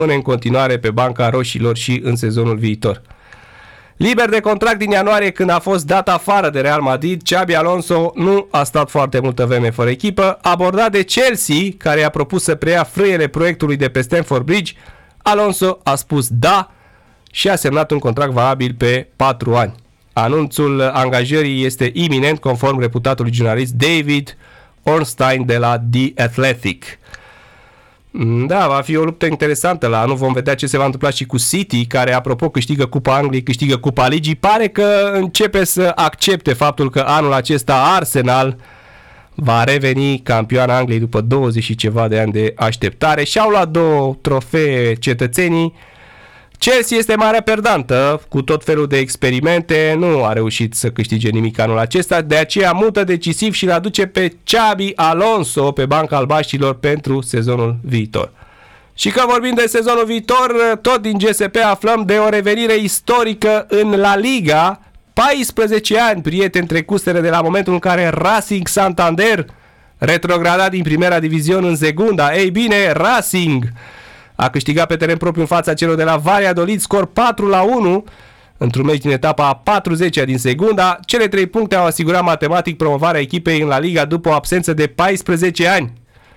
în continuare pe banca roșilor și în sezonul viitor. Liber de contract din ianuarie, când a fost dat afară de Real Madrid, Xabi Alonso nu a stat foarte multă vreme fără echipă. Abordat de Chelsea, care i-a propus să preia frâiele proiectului de pe Stamford Bridge, Alonso a spus da și a semnat un contract valabil pe 4 ani. Anunțul angajării este iminent, conform reputatului jurnalist David Ornstein de la The Athletic. Da, va fi o luptă interesantă la anul. Vom vedea ce se va întâmpla și cu City, care, apropo, câștigă Cupa Angliei, câștigă Cupa Ligii. Pare că începe să accepte faptul că anul acesta Arsenal va reveni campioana Angliei după 20 și ceva de ani de așteptare. Și-au luat 2 trofee cetățenii. Chelsea este marea perdantă, cu tot felul de experimente, nu a reușit să câștige nimic anul acesta, de aceea mută decisiv și îl aduce pe Xabi Alonso pe banca albaștilor pentru sezonul viitor. Și că vorbim de sezonul viitor, tot din GSP aflăm de o revenire istorică în La Liga. 14 ani, prieteni, trecuseră de la momentul în care Racing Santander retrograda din Primera Division în Segunda. Ei bine, Racing a câștigat pe teren propriu în fața celor de la Valladolid, scor 4-1 într-un meci din etapa a 40-a din Segunda. Cele 3 puncte au asigurat matematic promovarea echipei în La Liga după o absență de 14 ani.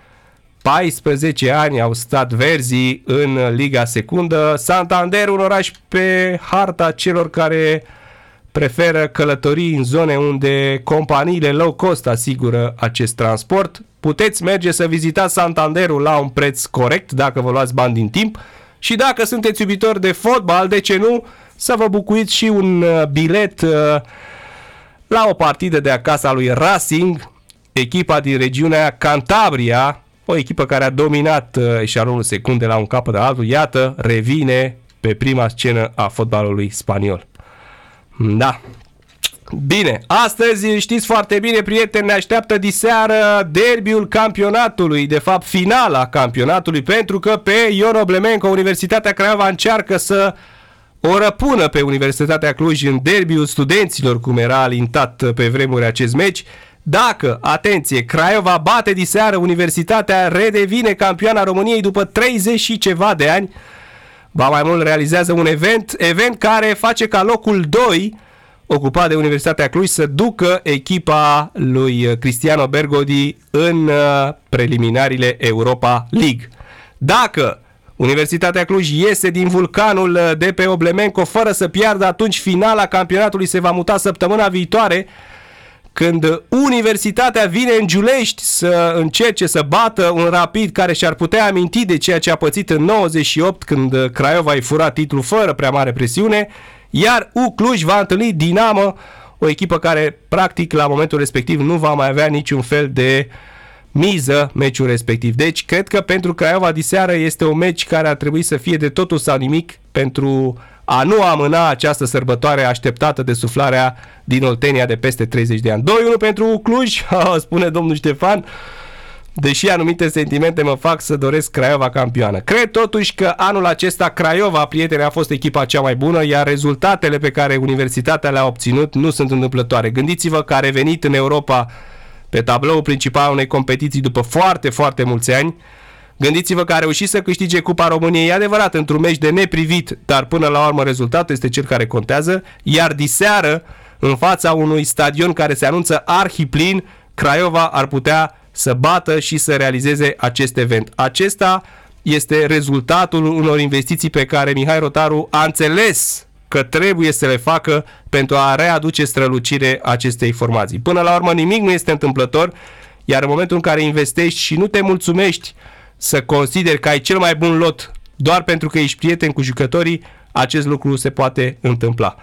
14 ani au stat verzii în Liga Secundă. Santander, un oraș pe harta celor care preferă călătorii în zone unde companiile low cost asigură acest transport. Puteți merge să vizitați Santanderul la un preț corect dacă vă luați bani din timp și dacă sunteți iubitori de fotbal, de ce nu, să vă bucuiți și un bilet la o partidă de acasă a lui Racing, echipa din regiunea Cantabria, o echipă care a dominat eșalonul secund de la un capăt de altul, iată, revine pe prima scenă a fotbalului spaniol. Da. Bine, astăzi știți foarte bine, prieteni, ne așteaptă diseară derbiul campionatului, de fapt finala campionatului, pentru că pe Ion Oblemenco Universitatea Craiova încearcă să o răpună pe Universitatea Cluj în derbiul studenților, cum era alintat pe vremuri acest meci. Dacă, atenție, Craiova bate diseară Universitatea, redevine campioana României după 30 și ceva de ani. Ba mai mult, realizează un event care face ca locul 2 ocupat de Universitatea Cluj să ducă echipa lui Cristiano Bergodi în preliminariile Europa League. Dacă Universitatea Cluj iese din vulcanul de pe Oblemenco fără să piardă, atunci finala campionatului se va muta săptămâna viitoare, când Universitatea vine în Giulești să încerce să bată un Rapid care și-ar putea aminti de ceea ce a pățit în 98, când Craiova îi fura titlul fără prea mare presiune, iar Cluj va întâlni Dinamo, o echipă care practic la momentul respectiv nu va mai avea niciun fel de miză meciul respectiv. Deci cred că pentru Craiova diseară este un meci care ar trebui să fie de totul sau nimic pentru a nu amâna această sărbătoare așteptată de suflarea din Oltenia de peste 30 de ani. 2-1 pentru Cluj, spune domnul Ștefan, deși anumite sentimente mă fac să doresc Craiova campioană. Cred totuși că anul acesta Craiova, prieteni, a fost echipa cea mai bună, iar rezultatele pe care Universitatea le-a obținut nu sunt întâmplătoare. Gândiți-vă că a revenit în Europa pe tabloul principal unei competiții după foarte, foarte mulți ani. Gândiți-vă că a reușit să câștige Cupa României, e adevărat, într-un meci de neprivit, dar până la urmă rezultatul este cel care contează, iar diseară, în fața unui stadion care se anunță arhiplin, Craiova ar putea să bată și să realizeze acest event. Acesta este rezultatul unor investiții pe care Mihai Rotaru a înțeles că trebuie să le facă pentru a readuce strălucire acestei formații. Până la urmă nimic nu este întâmplător, iar în momentul în care investești și nu te mulțumești să consideri că ai cel mai bun lot doar pentru că ești prieten cu jucătorii, acest lucru se poate întâmpla.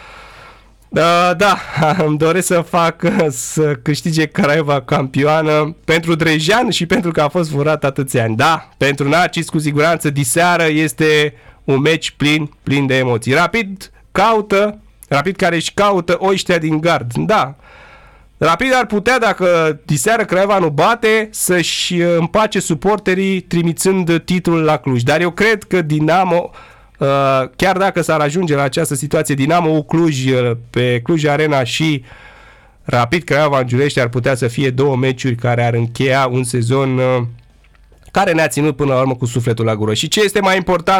Da, îmi doresc să câștige Craiova campioană pentru Drejan și pentru că a fost furat atâția ani. Da, pentru Narcis cu siguranță diseară este un meci plin de emoții. Rapid care își caută oștea din gard. Da, Rapid ar putea, dacă diseară Craiova nu bate, să-și împace suporterii trimițând titlul la Cluj. Dar eu cred că Dinamo, chiar dacă s-ar ajunge la această situație, Dinamo Cluj pe Cluj Arena și Rapid Craiova în Giulești ar putea să fie 2 meciuri care ar încheia un sezon care ne-a ținut până la urmă cu sufletul la gură. Și ce este mai important